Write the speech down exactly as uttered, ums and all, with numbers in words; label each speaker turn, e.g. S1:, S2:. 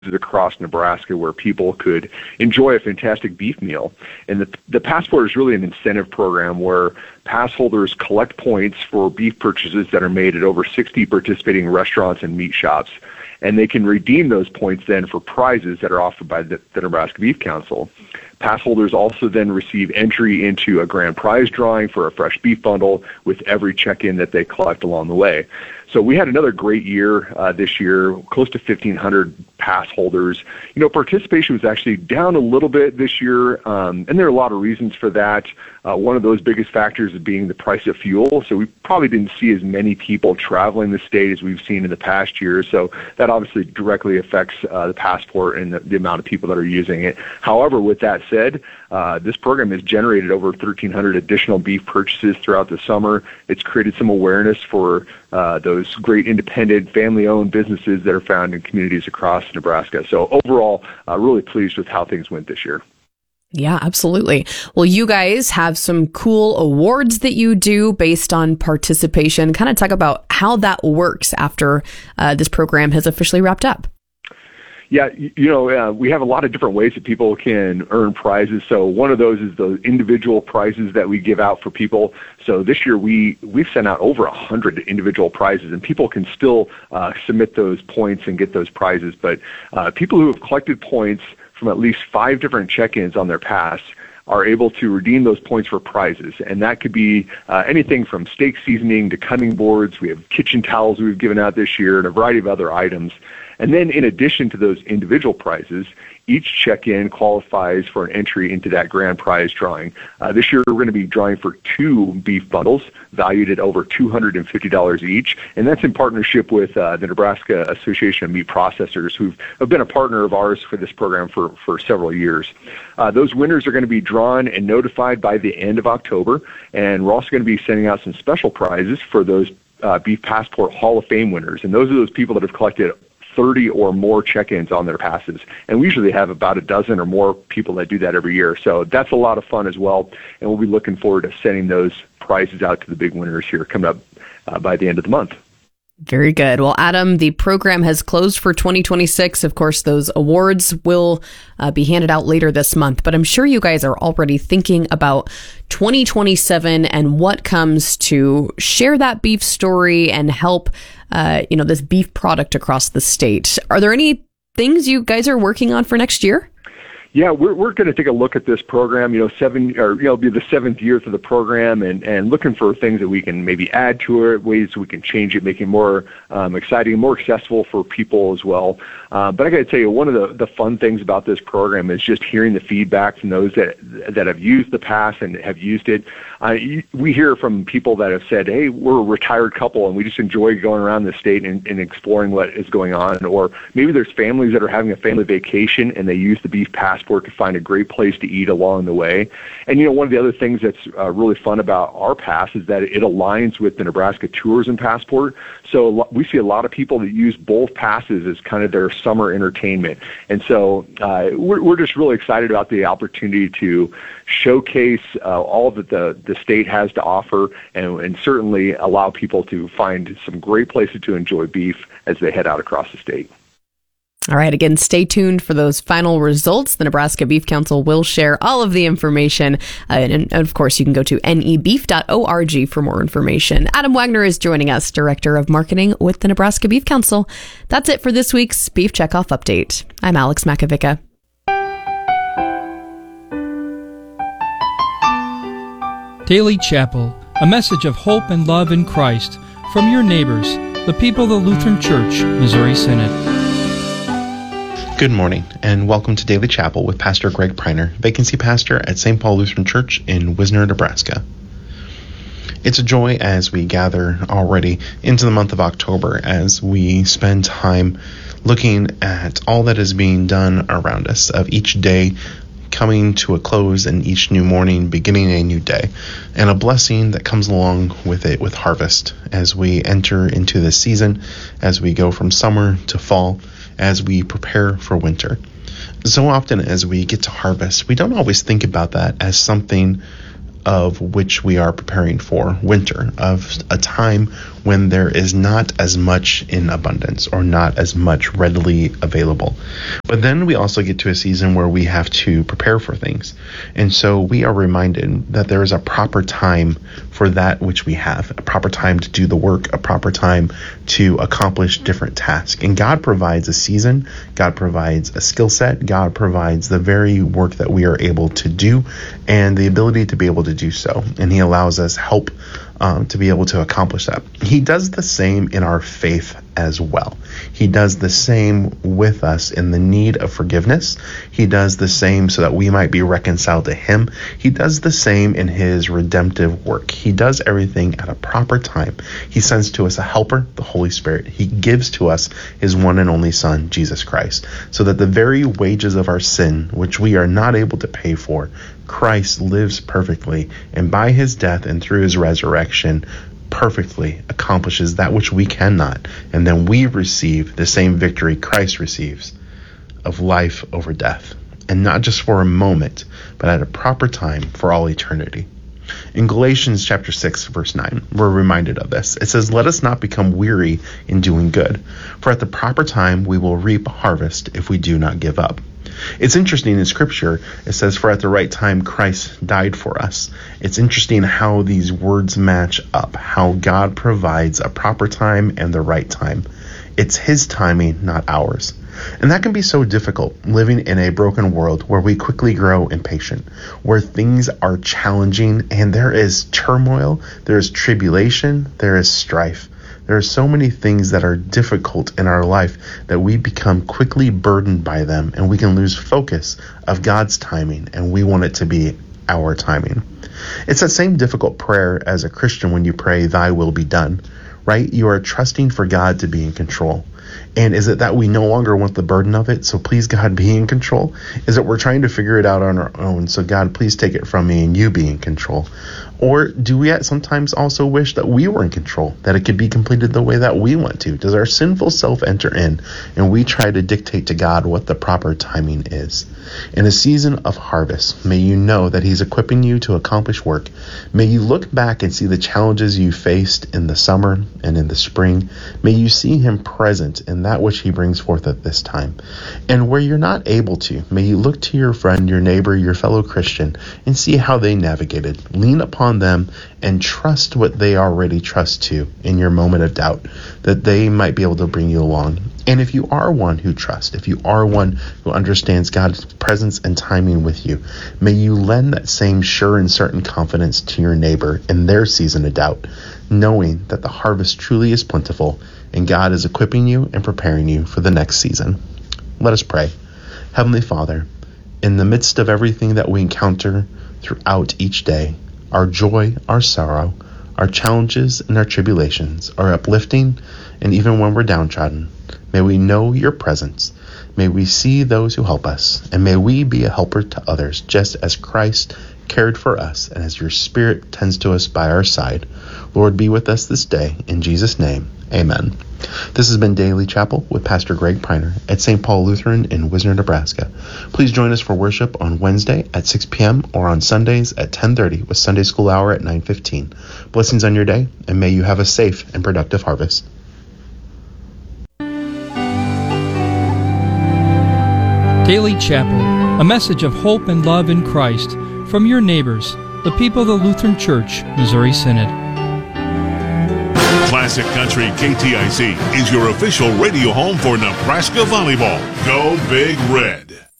S1: across Nebraska where people could enjoy a fantastic beef meal. And the, the Passport is really an incentive program where pass holders collect points for beef purchases that are made at over sixty participating restaurants and meat shops. And they can redeem those points then for prizes that are offered by the, the Nebraska Beef Council. Pass holders also then receive entry into a grand prize drawing for a fresh beef bundle with every check-in that they collect along the way. So we had another great year uh, this year, close to fifteen hundred pass holders. You know, participation was actually down a little bit this year, um, and there are a lot of reasons for that. Uh, one of those biggest factors being the price of fuel. So we probably didn't see as many people traveling the state as we've seen in the past year. So that obviously directly affects uh, the Passport and the, the amount of people that are using it. However, with that said, uh, this program has generated over thirteen hundred additional beef purchases throughout the summer. It's created some awareness for uh, those great independent family-owned businesses that are found in communities across Nebraska. So overall, uh, really pleased with how things went this year.
S2: Yeah, absolutely. Well, you guys have some cool awards that you do based on participation. Kind of talk about how that works after uh, this program has officially wrapped up.
S1: Yeah, you know, uh, we have a lot of different ways that people can earn prizes. So one of those is the individual prizes that we give out for people. So this year we, we've sent out over one hundred individual prizes, and people can still uh, submit those points and get those prizes. But uh, people who have collected points from at least five different check-ins on their pass are able to redeem those points for prizes. And that could be uh, anything from steak seasoning to cutting boards. We have kitchen towels we've given out this year and a variety of other items. And then in addition to those individual prizes, each check-in qualifies for an entry into that grand prize drawing. Uh, this year, we're going to be drawing for two beef bundles valued at over two hundred fifty dollars each, and that's in partnership with uh, the Nebraska Association of Meat Processors, who have been a partner of ours for this program for, for several years. Uh, those winners are going to be drawn and notified by the end of October, and we're also going to be sending out some special prizes for those uh, Beef Passport Hall of Fame winners, and those are those people that have collected thirty or more check-ins on their passes. And we usually have about a dozen or more people that do that every year. So that's a lot of fun as well. And we'll be looking forward to sending those prizes out to the big winners here coming up uh, by the end of the month.
S2: Very good. Well, Adam, the program has closed for twenty twenty-six. Of course, those awards will uh, be handed out later this month, but I'm sure you guys are already thinking about twenty twenty-seven and what comes to share that beef story and help, uh, you know, this beef product across the state. Are there any things you guys are working on for next year?
S1: Yeah, we're we're going to take a look at this program. You know, seven or you know, it'll be the seventh year for the program, and, and looking for things that we can maybe add to it, ways we can change it, make it more um, exciting, more accessible for people as well. Uh, but I got to tell you, one of the, the fun things about this program is just hearing the feedback from those that that have used the pass and have used it. Uh, we hear from people that have said, "Hey, we're a retired couple, and we just enjoy going around the state and, and exploring what is going on." Or maybe there's families that are having a family vacation and they use the Beef Passport to find a great place to eat along the way. And, you know, one of the other things that's uh, really fun about our pass is that it aligns with the Nebraska Tourism Passport. So we see a lot of people that use both passes as kind of their summer entertainment. And so uh, we're, we're just really excited about the opportunity to showcase uh, all that the, the state has to offer, and, and certainly allow people to find some great places to enjoy beef as they head out across the state.
S2: All right. Again, stay tuned for those final results. The Nebraska Beef Council will share all of the information. Uh, and, and of course, you can go to N E beef dot org for more information. Adam Wagner is joining us, Director of Marketing with the Nebraska Beef Council. That's it for this week's Beef Checkoff Update. I'm Alex Makovica.
S3: Daily Chapel, a message of hope and love in Christ from your neighbors, the people of the Lutheran Church, Missouri Synod.
S4: Good morning, and welcome to Daily Chapel with Pastor Greg Preiner, vacancy pastor at Saint Paul Lutheran Church in Wisner, Nebraska. It's a joy as we gather already into the month of October, as we spend time looking at all that is being done around us, of each day coming to a close and each new morning beginning a new day, and a blessing that comes along with it with harvest as we enter into this season, as we go from summer to fall, as we prepare for winter. So often as we get to harvest, we don't always think about that as something of which we are preparing for winter, of a time when there is not as much in abundance or not as much readily available. But then we also get to a season where we have to prepare for things. And so we are reminded that there is a proper time for that which we have, a proper time to do the work, a proper time to accomplish different tasks. And God provides a season, God provides a skill set, God provides the very work that we are able to do and the ability to be able to do so. And he allows us help um, to be able to accomplish that. He does the same in our faith as well. He does the same with us in the need of forgiveness. He does the same so that we might be reconciled to him. He does the same in his redemptive work. He does everything at a proper time. He sends to us a helper, the Holy Spirit. He gives to us his one and only Son, Jesus Christ, so that the very wages of our sin, which we are not able to pay for, Christ lives perfectly, and by his death and through his resurrection, perfectly accomplishes that which we cannot, and then we receive the same victory Christ receives of life over death, and not just for a moment, but at a proper time for all eternity. In Galatians chapter six, verse nine, we're reminded of this. It says, "Let us not become weary in doing good, for at the proper time we will reap a harvest if we do not give up." It's interesting in Scripture, it says, "For at the right time Christ died for us." It's interesting how these words match up, how God provides a proper time and the right time. It's his timing, not ours. And that can be so difficult, living in a broken world where we quickly grow impatient, where things are challenging and there is turmoil, there is tribulation, there is strife. There are so many things that are difficult in our life that we become quickly burdened by them, and we can lose focus of God's timing, and we want it to be our timing. It's that same difficult prayer as a Christian when you pray, "Thy will be done," right? You are trusting for God to be in control. And is it that we no longer want the burden of it, so please God be in control? Is it we're trying to figure it out on our own, so God please take it from me and you be in control? Or do we sometimes also wish that we were in control, that it could be completed the way that we want to? Does our sinful self enter in and we try to dictate to God what the proper timing is? In a season of harvest, may you know that he's equipping you to accomplish work. May you look back and see the challenges you faced in the summer and in the spring. May you see him present in that which he brings forth at this time. And where you're not able to, may you look to your friend, your neighbor, your fellow Christian, and see how they navigated. Lean upon them and trust what they already trust to in your moment of doubt, that they might be able to bring you along. And if you are one who trusts, if you are one who understands God's presence and timing with you, may you lend that same sure and certain confidence to your neighbor in their season of doubt, knowing that the harvest truly is plentiful and God is equipping you and preparing you for the next season. Let us pray. Heavenly Father, in the midst of everything that we encounter throughout each day, our joy, our sorrow, our challenges and our tribulations, our uplifting, and even when we're downtrodden, may we know your presence. May we see those who help us, and may we be a helper to others, just as Christ cared for us and as your Spirit tends to us by our side. Lord, be with us this day. In Jesus' name, amen. This has been Daily Chapel with Pastor Greg Priner at Saint Paul Lutheran in Wisner, Nebraska. Please join us for worship on Wednesday at six p.m. or on Sundays at ten thirty with Sunday School Hour at nine fifteen. Blessings on your day, and may you have a safe and productive harvest.
S3: Daily Chapel, a message of hope and love in Christ from your neighbors, the people of the Lutheran Church, Missouri Synod.
S5: Classic Country K T I C is your official radio home for Nebraska volleyball. Go Big Red.